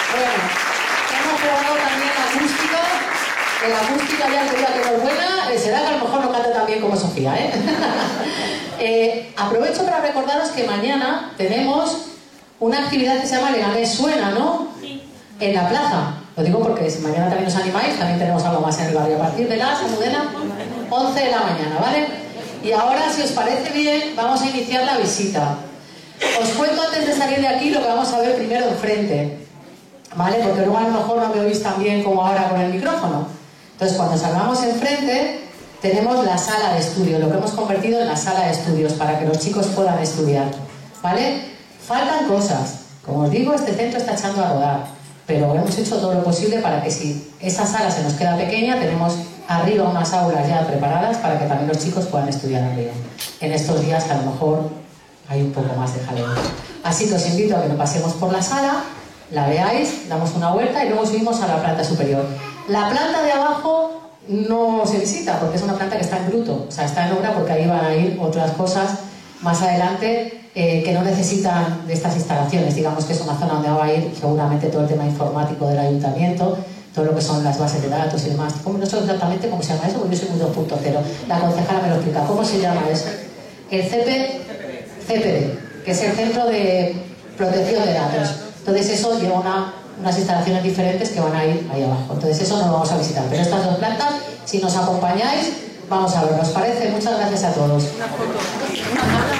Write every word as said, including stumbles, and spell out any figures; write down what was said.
Bueno, hemos probado también la acústica. Que la acústica ya te diga que no es buena, eh, será que a lo mejor no canta tan bien como Sofía, ¿eh? eh aprovecho para recordaros que mañana tenemos una actividad que se llama Leganés Suena, ¿no? Sí. En la plaza. Lo digo porque si mañana también os animáis, también tenemos algo más en el barrio. A partir de las, Almudena, once de la mañana, ¿vale? Y ahora, si os parece bien, vamos a iniciar la visita. Os cuento antes de salir de aquí lo que vamos a ver primero enfrente, ¿vale? Porque luego a lo mejor no me oís tan bien como ahora con el micrófono. Entonces, cuando salgamos enfrente, tenemos la sala de estudio, lo que hemos convertido en la sala de estudios para que los chicos puedan estudiar, ¿vale? Faltan cosas. Como os digo, este centro está echando a rodar, pero hemos hecho todo lo posible para que si esa sala se nos queda pequeña, tenemos arriba unas aulas ya preparadas para que también los chicos puedan estudiar arriba. En estos días que a lo mejor hay un poco más de jaleo. Así que os invito a que nos pasemos por la sala, la veáis, damos una vuelta y luego subimos a la planta superior. La planta de abajo no se visita porque es una planta que está en bruto, o sea, está en obra porque ahí van a ir otras cosas más adelante eh, que no necesitan de estas instalaciones. Digamos que es una zona donde va a ir seguramente todo el tema informático del ayuntamiento, todo lo que son las bases de datos y demás. ¿Cómo, no sé exactamente cómo se llama eso? Porque yo soy muy dos punto cero. La concejala me lo explica. ¿Cómo se llama eso? El C P C P D, que es el Centro de Protección de Datos. Entonces eso lleva una, unas instalaciones diferentes que van a ir ahí abajo. Entonces eso no lo vamos a visitar. Pero estas dos plantas, si nos acompañáis, vamos a ver. ¿Os parece? Muchas gracias a todos. Una foto.